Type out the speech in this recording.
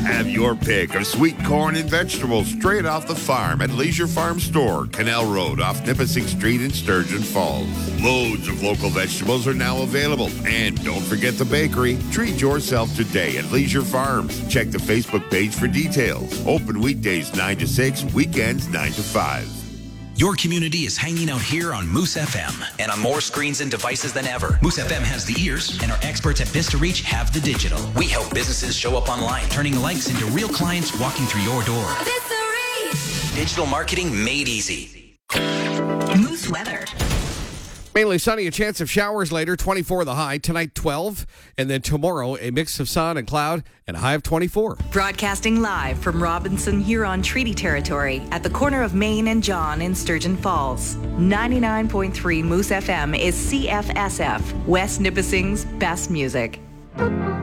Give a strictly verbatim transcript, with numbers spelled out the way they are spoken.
Have your pick of sweet corn and vegetables straight off the farm at Leisure Farm Store, Canal Road off Nipissing Street in Sturgeon Falls. Loads of local vegetables are now available. And don't forget the bakery. Treat yourself today at Leisure Farms. Check the Facebook page for details. Open weekdays nine to six, weekends nine to five. Your community is hanging out here on Moose F M and on more screens and devices than ever. Moose F M has the ears, and our experts at Vista Reach have the digital. We help businesses show up online, turning likes into real clients walking through your door. Vista Reach. Digital marketing made easy. Moose weather. Mainly sunny, a chance of showers later, twenty-four the high. Tonight, twelve. And then tomorrow, a mix of sun and cloud and a high of twenty-four. Broadcasting live from Robinson Huron Treaty Territory at the corner of Main and John in Sturgeon Falls. ninety-nine point three Moose F M is C F S F, West Nipissing's best music.